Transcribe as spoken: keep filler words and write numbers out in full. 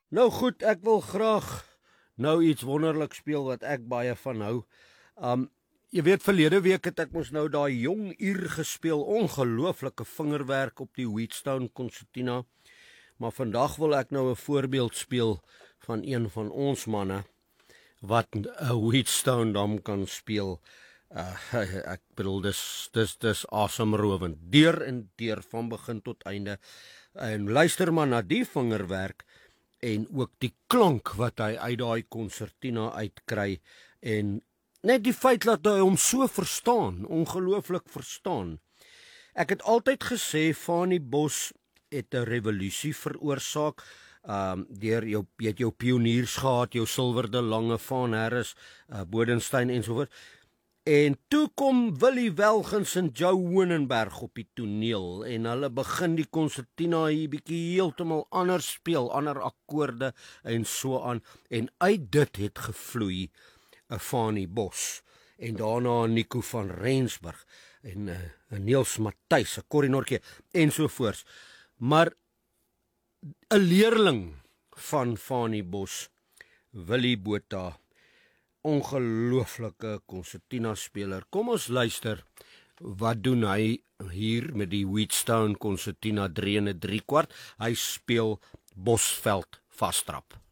Nou goed, ek wil graag nou iets wonderlik speel wat ek baie van hou. Um jy weet verlede week het ek mos nou daai jong uur gespeel, ongelooflike vingerwerk op die Wheatstone Concertina. Maar vandag wil ek nou 'n voorbeeld speel van een van ons manne wat 'n Wheatstone dan kan speel. Uh, ek bedoel dis dis dis asemrowend, deur en deur van begin tot einde. En luister maar na die vingerwerk en ook die klank wat hy uit daai konsertina uitkry en net die feit dat hy hom so verstaan, ongelooflik verstaan. Ek het altyd gesê Fanie Bos het 'n revolusie veroorsaak. Um, deur jou, jy het jou pioniers gehad, jou Silver de Lange, Van Harris, uh, Bodenstein en so voort. En toe kom Willie Welgens en Joe Hoonenberg op die toneel en hulle begin die konsertina hier bietjie heeltemal anders speel, ander akkoorde en so aan. En uit dit het gevloei 'n Fanie Bos en daarna Nico van Rensburg en 'n uh, Niels Matthys, 'n Corrie Nortje en so voort. Maar 'n leerling van Fanie Bos, Willie Botha, ongelooflike konsertina speler. Kom ons luister, wat doen hy hier met die Wheatstone Concertina drie en 'n drie kwart? Hy speel Bosveld vastrap.